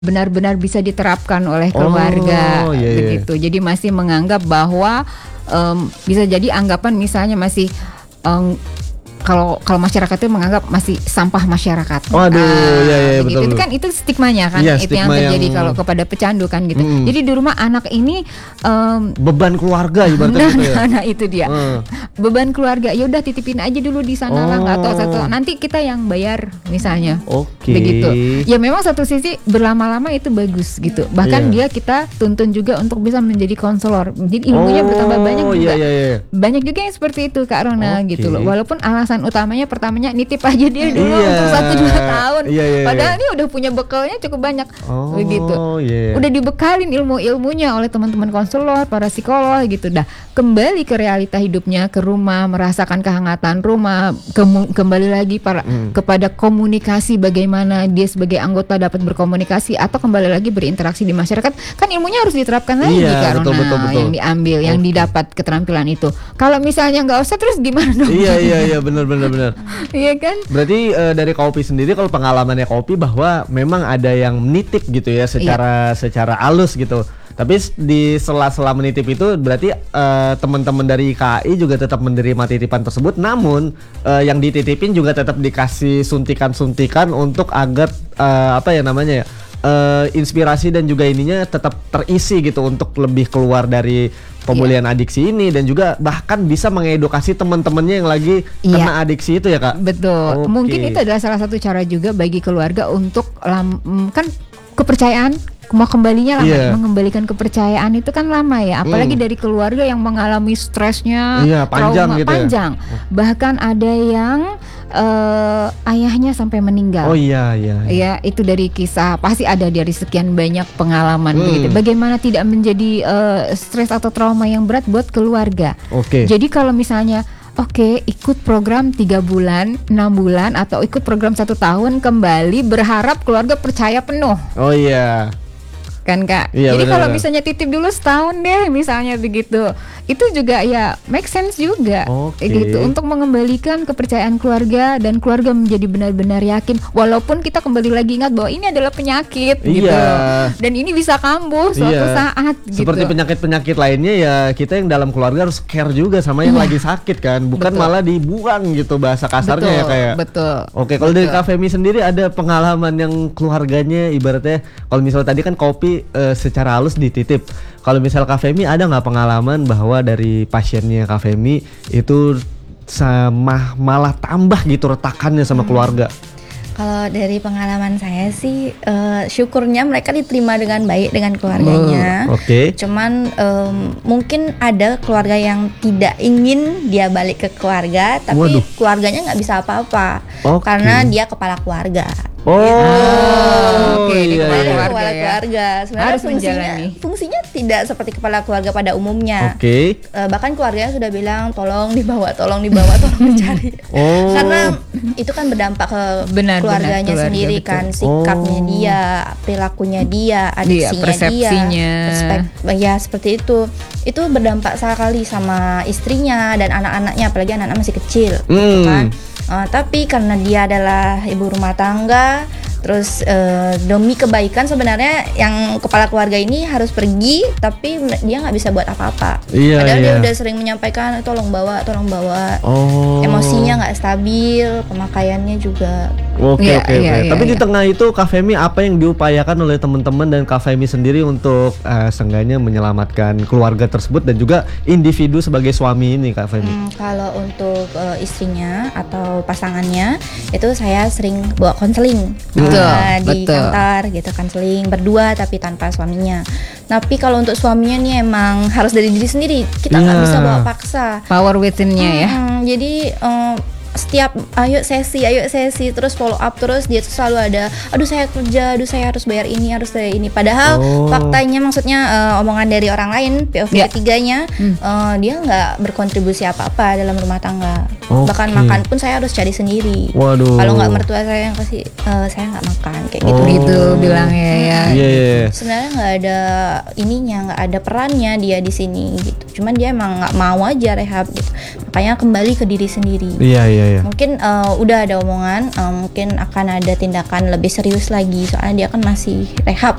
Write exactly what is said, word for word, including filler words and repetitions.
benar-benar bisa diterapkan oleh keluarga, Oh, iya, iya. begitu. Jadi masih menganggap bahwa um, bisa jadi anggapan misalnya masih um, kalau kalau masyarakat itu menganggap masih sampah masyarakat. Waduh, Ah, iya, iya, begitu. betul, Itu betul. kan itu stigmanya kan, Iya, itu yang stigma terjadi yang- kalau kepada pecandu kan gitu. Mm. Jadi di rumah anak ini um, Beban keluarga ibaratnya nah, gitu ya. nah, nah, itu dia. Hmm. Beban keluarga. Ya udah titipin aja dulu di sana lah, nggak tahu satu. Oh. Nanti kita yang bayar misalnya. Oke. Begitu. Ya memang satu sisi berlama-lama itu bagus gitu. Bahkan Iya. dia kita tuntun juga untuk bisa menjadi konselor. Jadi ilmunya Oh, bertambah banyak iya, juga. iya, iya. Banyak juga yang seperti itu Kak Rona Oke. gitu loh. Walaupun alasan utamanya pertamanya nitip aja dia dulu Iya. untuk satu dua tahun. Iya, iya, iya. Padahal dia udah punya bekalnya cukup banyak. Oh, Begitu. iya. Udah dibekalin ilmu-ilmunya oleh teman-teman konselor, para psikolog gitu. Dah kembali ke realita hidupnya, ke rumah, merasakan kehangatan rumah, kemu- kembali lagi para, Hmm. kepada komunikasi, bagaimana dia sebagai anggota dapat berkomunikasi atau kembali lagi berinteraksi di masyarakat. Kan ilmunya harus diterapkan lagi Iya, Kak betul, Rona, betul, betul. yang diambil, yang Oke. didapat keterampilan itu. Kalau misalnya nggak usah terus gimana dong? Iya, iya, iya, benar, benar, benar. Iya kan? Berarti eh, dari Kopi sendiri, kalau pengalamannya Kopi bahwa memang ada yang menitip gitu ya secara secara halus gitu. Tapi s- di sela-sela menitip itu berarti eh, teman-teman dari K I juga tetap menerima titipan tersebut. Namun eh, yang dititipin juga tetap dikasih suntikan-suntikan untuk agar eh, apa ya namanya ya? eh, inspirasi dan juga ininya tetap terisi gitu untuk lebih keluar dari pemulihan adiksi ini, dan juga bahkan bisa mengedukasi teman-temannya yang lagi Iya. kena adiksi itu ya Kak. Betul. Oke. Mungkin itu adalah salah satu cara juga bagi keluarga untuk lam- mm, kan kepercayaan mau kembalinya lama, Iya. mengembalikan kepercayaan itu kan lama ya, apalagi Hmm. dari keluarga yang mengalami stresnya Iya, panjang trauma gitu ya. panjang. Bahkan ada yang eh, ayahnya sampai meninggal. Oh iya, iya. Ya, itu dari kisah, pasti ada dari sekian banyak pengalaman Hmm. begitu. Bagaimana tidak menjadi eh, stres atau trauma yang berat buat keluarga. Oke. Jadi kalau misalnya oke ikut program tiga bulan, enam bulan, atau ikut program satu tahun, kembali berharap keluarga percaya penuh, Oh iya. kan Kak? Iya, Jadi benar, kalau benar. misalnya titip dulu setahun deh, misalnya begitu, itu juga ya make sense juga, Oke. gitu, untuk mengembalikan kepercayaan keluarga dan keluarga menjadi benar-benar yakin, walaupun kita kembali lagi ingat bahwa ini adalah penyakit, gitu, Iya. dan ini bisa kambuh suatu Iya. saat, gitu. Seperti penyakit-penyakit lainnya ya, kita yang dalam keluarga harus care juga sama yang Iya. lagi sakit kan, bukan Betul. malah dibuang gitu bahasa kasarnya ya Betul, kayak. betul. Oke, kalau dari Betul. Kak Femi sendiri ada pengalaman yang keluarganya ibaratnya, kalau misalnya tadi kan Kopi eh, secara halus dititip. Kalau misal Kak Femi ada nggak pengalaman bahwa dari pasiennya Kak Femi itu sama malah tambah gitu retakannya sama keluarga? Kalau dari pengalaman saya sih, eh, syukurnya mereka diterima dengan baik dengan keluarganya. Oh, oke. Cuman em, mungkin ada keluarga yang tidak ingin dia balik ke keluarga, tapi Waduh. keluarganya nggak bisa apa-apa Oke. karena dia kepala keluarga. Oh, Oke, di iya, kepala iya. Dia keluarga kepala ya. keluarga. Sebenarnya Harus fungsinya, menjalani. fungsinya tidak seperti kepala keluarga pada umumnya. Oke. Eh, bahkan keluarganya sudah bilang tolong dibawa, tolong dibawa, tolong dicari. Oh. Karena itu kan berdampak ke Benar, keluarganya benar, keluarga, sendiri betul. kan, sikapnya Oh. dia, perilakunya dia, Dia, adiksinya persepsinya. dia, perspek- ya seperti itu. Itu berdampak sekali sama istrinya dan anak-anaknya, apalagi anak-anak masih kecil, gitu Hmm. kan. Eh, tapi karena dia adalah ibu rumah tangga, terus eh, demi kebaikan sebenarnya yang kepala keluarga ini harus pergi, tapi dia nggak bisa buat apa-apa. Iya, Padahal dia iya. udah sering menyampaikan tolong bawa, tolong bawa. Oh. Emosinya nggak stabil, pemakaiannya juga. Oke, Iya, oke, iya, oke. iya, Tapi di iya. tengah itu Kak Femi apa yang diupayakan oleh teman-teman dan Kak Femi sendiri untuk eh, seenggaknya menyelamatkan keluarga tersebut dan juga individu sebagai suami ini Kak Femi? Hmm, kalau untuk eh, istrinya atau pasangannya itu saya sering bawa konseling. Betul, Nah, di betul. kantor gitu, konseling berdua tapi tanpa suaminya. Tapi kalau untuk suaminya nih emang harus dari diri sendiri. Kita nggak Iya. bisa bawa paksa. Power within-nya ya. Hmm, jadi eh, setiap ayo sesi, ayo sesi terus follow up terus, dia tuh selalu ada, aduh saya kerja, aduh saya harus bayar ini, harus bayar ini. Padahal Oh. faktanya maksudnya eh, omongan dari orang lain, P O V Ya. ketiganya, Hmm. eh, dia nggak berkontribusi apa-apa dalam rumah tangga. Oke. Bahkan makan pun saya harus cari sendiri. Waduh. Kalau nggak mertua saya yang kasih, eh, saya nggak makan kayak gitu. Oh. Gitu bilangnya ya. Iya, iya, iya. Sebenarnya nggak ada ininya, nggak ada perannya dia di sini gitu. cuman dia emang nggak mau aja rehab gitu, makanya kembali ke diri sendiri. Iya iya iya. Mungkin uh, udah ada omongan uh, mungkin akan ada tindakan lebih serius lagi soalnya dia kan masih rehab